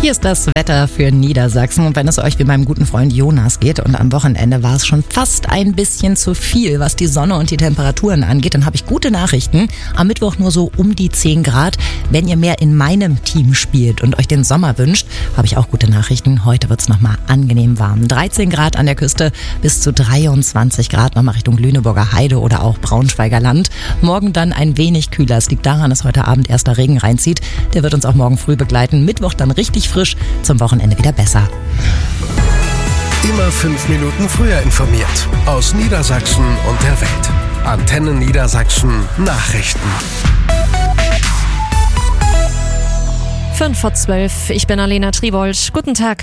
Hier ist das Wetter für Niedersachsen und wenn es euch wie meinem guten Freund Jonas geht und am Wochenende war es schon fast ein bisschen zu viel, was die Sonne und die Temperaturen angeht, dann habe ich gute Nachrichten. Am Mittwoch nur so um die 10 Grad. Wenn ihr mehr in meinem Team spielt und euch den Sommer wünscht, habe ich auch gute Nachrichten. Heute wird es nochmal angenehm warm. 13 Grad an der Küste bis zu 23 Grad nochmal Richtung Lüneburger Heide oder auch Braunschweiger Land. Morgen dann ein wenig kühler. Es liegt daran, dass heute Abend erster Regen reinzieht. Der wird uns auch morgen früh begleiten. Mittwoch dann richtig frisch, zum Wochenende wieder besser. Immer 5 Minuten früher informiert. Aus Niedersachsen und der Welt. Antenne Niedersachsen Nachrichten. 11:05, ich bin Alena Tribold. Guten Tag.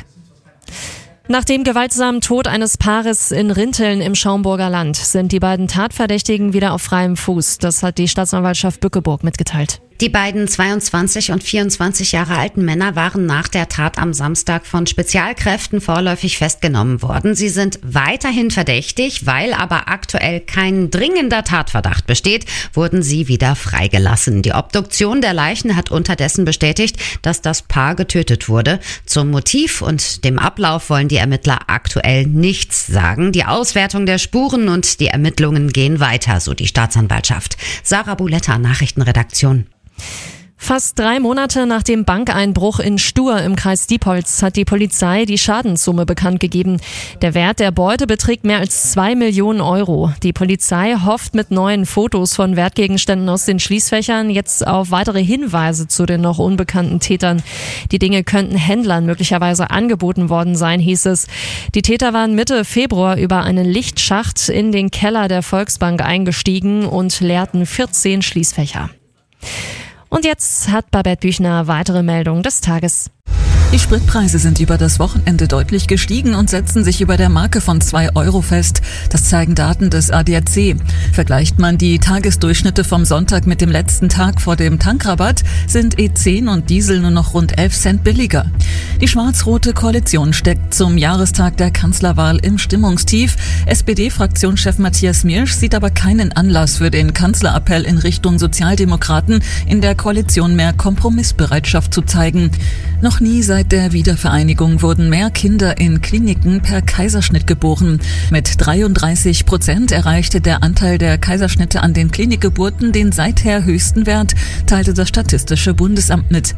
Nach dem gewaltsamen Tod eines Paares in Rinteln im Schaumburger Land sind die beiden Tatverdächtigen wieder auf freiem Fuß. Das hat die Staatsanwaltschaft Bückeburg mitgeteilt. Die beiden 22 und 24 Jahre alten Männer waren nach der Tat am Samstag von Spezialkräften vorläufig festgenommen worden. Sie sind weiterhin verdächtig, weil aber aktuell kein dringender Tatverdacht besteht, wurden sie wieder freigelassen. Die Obduktion der Leichen hat unterdessen bestätigt, dass das Paar getötet wurde. Zum Motiv und dem Ablauf wollen die Ermittler aktuell nichts sagen. Die Auswertung der Spuren und die Ermittlungen gehen weiter, so die Staatsanwaltschaft. Sarah Buletta, Nachrichtenredaktion. Fast 3 Monate nach dem Bankeinbruch in Stur im Kreis Diepholz hat die Polizei die Schadenssumme bekannt gegeben. Der Wert der Beute beträgt mehr als 2 Millionen Euro. Die Polizei hofft mit neuen Fotos von Wertgegenständen aus den Schließfächern jetzt auf weitere Hinweise zu den noch unbekannten Tätern. Die Dinge könnten Händlern möglicherweise angeboten worden sein, hieß es. Die Täter waren Mitte Februar über einen Lichtschacht in den Keller der Volksbank eingestiegen und leerten 14 Schließfächer. Und jetzt hat Babette Büchner weitere Meldungen des Tages. Die Spritpreise sind über das Wochenende deutlich gestiegen und setzen sich über der Marke von 2 Euro fest. Das zeigen Daten des ADAC. Vergleicht man die Tagesdurchschnitte vom Sonntag mit dem letzten Tag vor dem Tankrabatt, sind E10 und Diesel nur noch rund 11 Cent billiger. Die schwarz-rote Koalition steckt zum Jahrestag der Kanzlerwahl im Stimmungstief. SPD-Fraktionschef Matthias Mirsch sieht aber keinen Anlass für den Kanzlerappell in Richtung Sozialdemokraten, in der Koalition mehr Kompromissbereitschaft zu zeigen. Noch nie seit der Wiedervereinigung wurden mehr Kinder in Kliniken per Kaiserschnitt geboren. Mit 33% erreichte der Anteil der Kaiserschnitte an den Klinikgeburten den seither höchsten Wert, teilte das Statistische Bundesamt mit.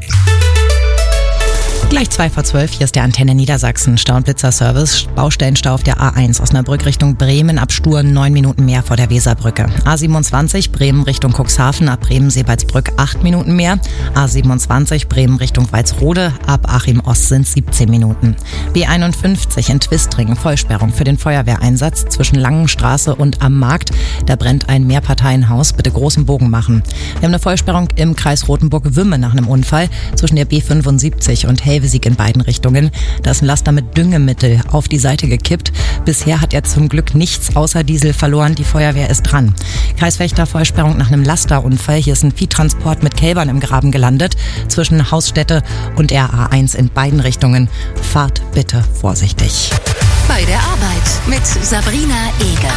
Gleich 11:02, hier ist der Antenne Niedersachsen Stau- und Blitzerservice. Baustellenstau auf der A1 Osnabrück Richtung Bremen ab Stur 9 Minuten mehr vor der Weserbrücke. A27 Bremen Richtung Cuxhaven ab Bremen-Seebaldsbrück 8 Minuten mehr. A27 Bremen Richtung Walsrode ab Achim-Ost sind 17 Minuten. B51 in Twistringen Vollsperrung für den Feuerwehreinsatz zwischen Langenstraße und am Markt. Da brennt ein Mehrparteienhaus. Bitte großen Bogen machen. Wir haben eine Vollsperrung im Kreis Rothenburg-Wümme nach einem Unfall zwischen der B75 und Helvesig in beiden Richtungen. Da ist ein Laster mit Düngemittel auf die Seite gekippt. Bisher hat er zum Glück nichts außer Diesel verloren. Die Feuerwehr ist dran. Kreiswächter Vollsperrung nach einem Lasterunfall. Hier ist ein Viehtransport mit Kälbern im Graben gelandet. Zwischen Hausstätte und der A1 in beiden Richtungen. Fahrt bitte vorsichtig. Bei der Arbeit mit Sabrina Eger.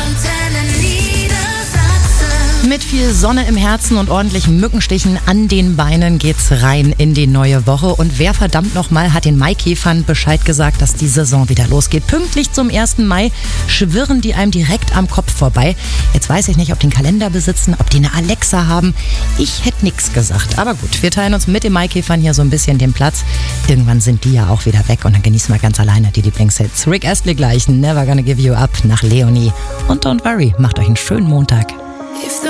Mit viel Sonne im Herzen und ordentlichen Mückenstichen an den Beinen geht's rein in die neue Woche. Und wer verdammt nochmal hat den Maikäfern Bescheid gesagt, dass die Saison wieder losgeht. Pünktlich zum 1. Mai schwirren die einem direkt am Kopf vorbei. Jetzt weiß ich nicht, ob die einen Kalender besitzen, ob die eine Alexa haben. Ich hätte nichts gesagt. Aber gut, wir teilen uns mit den Maikäfern hier so ein bisschen den Platz. Irgendwann sind die ja auch wieder weg und dann genießen wir ganz alleine die Lieblingshits. Rick Astley gleich, Never Gonna Give You Up nach Leonie. Und don't worry, macht euch einen schönen Montag. If